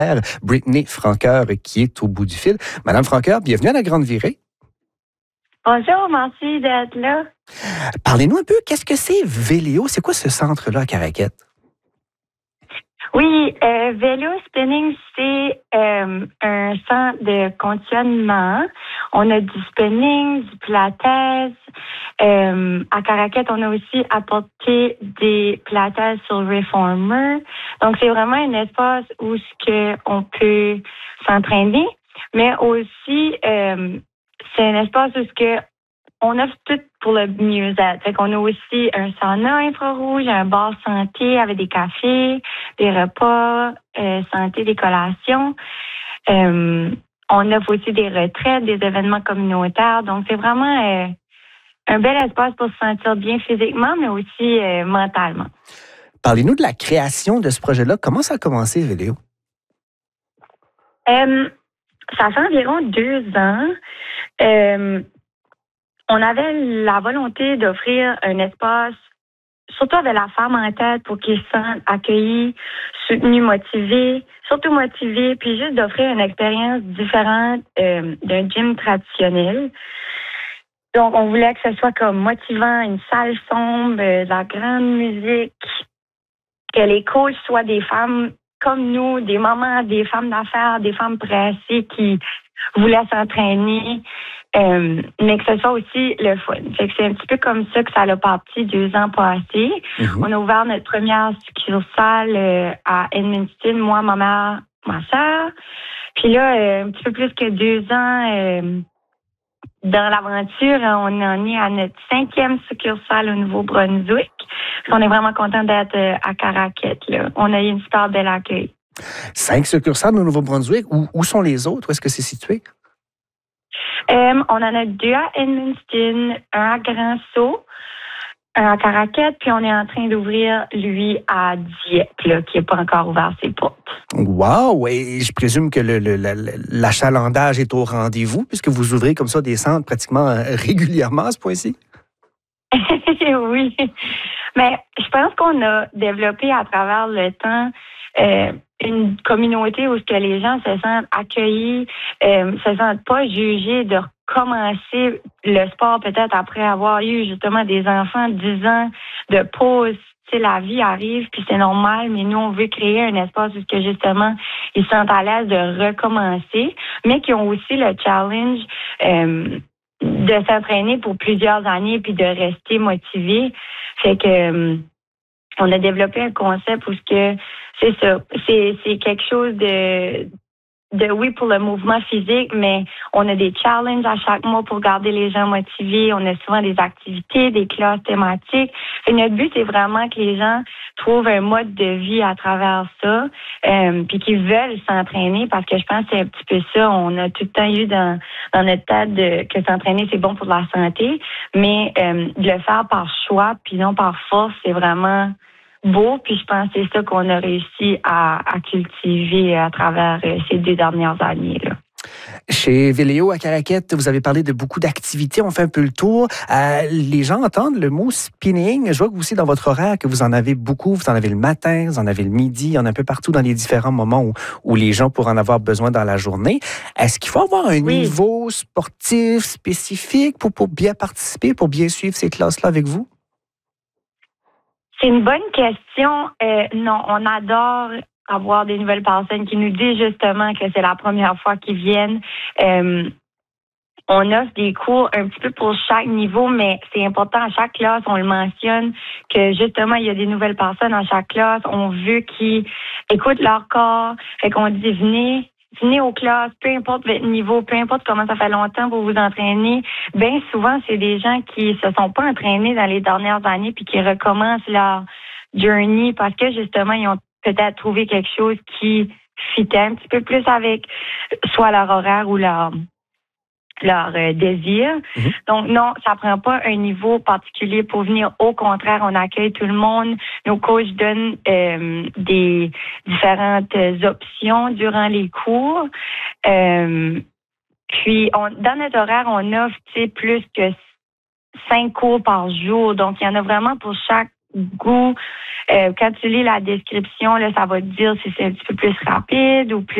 Brittany Franqueur qui est au bout du fil. Madame Franqueur, bienvenue à la Grande Virée. Bonjour, merci d'être là. Parlez-nous un peu, qu'est-ce que c'est Véléo? C'est quoi ce centre-là à Caraquette? Oui, Vélo Spinning, c'est un centre de conditionnement. On a du spinning, du pilates. À Caraquette, on a aussi apporté des pilates sur Reformer. Donc, c'est vraiment un espace où on peut s'entraîner, mais aussi c'est un espace où on offre tout pour le mieux-être. Fait qu'on a aussi un sauna infrarouge, un bar santé avec des cafés, des repas, santé, des collations. On offre aussi des retraites, des événements communautaires. Donc, c'est vraiment un bel espace pour se sentir bien physiquement, mais aussi mentalement. Parlez-nous de la création de ce projet-là. Comment ça a commencé, Véléo? Ça fait environ 2 ans. On avait la volonté d'offrir un espace, surtout avec la femme en tête, pour qu'ils se sentent accueillis, soutenus, motivés, surtout motivés, puis juste d'offrir une expérience différente d'un gym traditionnel. Donc, on voulait que ce soit comme motivant, une salle sombre, de la grande musique, que les coachs soient des femmes comme nous, des mamans, des femmes d'affaires, des femmes pressées qui voulaient s'entraîner. Mais que ce soit aussi le fun. Fait que c'est un petit peu comme ça que ça a parti 2 ans passés. On a ouvert notre première succursale à Edmundston, moi, ma mère, ma soeur. Puis là, un petit peu plus que 2 ans dans l'aventure, on en est à notre 5e succursale au Nouveau-Brunswick. On est vraiment content d'être à Caraquette, là. On a eu une super belle accueil. 5 succursales au Nouveau-Brunswick. Où sont les autres? Où est-ce que c'est situé? On en a 2 à Edmundston, un à Grand-Sault, un à Caraquette, puis on est en train d'ouvrir, lui, à Dieppe, là, qui n'a pas encore ouvert ses portes. Wow! Et je présume que l'achalandage est au rendez-vous, puisque vous ouvrez comme ça des centres pratiquement régulièrement à ce point-ci? Oui. Mais je pense qu'on a développé à travers le temps une communauté où que les gens se sentent accueillis, se sentent pas jugés de recommencer le sport peut-être après avoir eu justement des enfants, 10 ans de pause. Tu sais, la vie arrive, puis c'est normal, mais nous, on veut créer un espace où que justement, ils se sentent à l'aise de recommencer, mais qui ont aussi le challenge de s'entraîner pour plusieurs années puis de rester motivés. Fait que on a développé un concept où c'est ça, c'est quelque chose de oui pour le mouvement physique, mais on a des challenges à chaque mois pour garder les gens motivés. On a souvent des activités, des classes thématiques. Et notre but, c'est vraiment que les gens trouvent un mode de vie à travers ça, puis qu'ils veulent s'entraîner, parce que je pense que c'est un petit peu ça. On a tout le temps eu dans notre tête que s'entraîner, c'est bon pour la santé, mais de le faire par choix, puis non par force, c'est vraiment beau, puis je pense que c'est ça qu'on a réussi à cultiver à travers ces 2 dernières années, là. Chez Véléo à Caraquette, vous avez parlé de beaucoup d'activités. On fait un peu le tour. Les gens entendent le mot spinning. Je vois que vous aussi, dans votre horaire, que vous en avez beaucoup. Vous en avez le matin, vous en avez le midi. Il y en a un peu partout dans les différents moments où les gens pourraient en avoir besoin dans la journée. Est-ce qu'il faut avoir un niveau sportif spécifique pour bien participer, pour bien suivre ces classes-là avec vous? C'est une bonne question. Non, on adore avoir des nouvelles personnes qui nous disent justement que c'est la première fois qu'ils viennent. On offre des cours un petit peu pour chaque niveau, mais c'est important à chaque classe, on le mentionne, que justement, il y a des nouvelles personnes à chaque classe. On veut qu'ils écoutent leur corps. Fait qu'on dit, venez aux classes, peu importe votre niveau, peu importe comment ça fait longtemps pour vous entraîner. Bien souvent, c'est des gens qui se sont pas entraînés dans les dernières années puis qui recommencent leur journey parce que justement, ils ont peut-être trouvé quelque chose qui fitait un petit peu plus avec soit leur horaire ou leur désir. Donc, non, ça prend pas un niveau particulier pour venir. Au contraire, on accueille tout le monde. Nos coachs donnent des différentes options durant les cours. Puis, dans notre horaire, on offre plus que 5 cours par jour. Donc, il y en a vraiment pour chaque goût. Quand tu lis la description, là, ça va te dire si c'est un petit peu plus rapide ou plus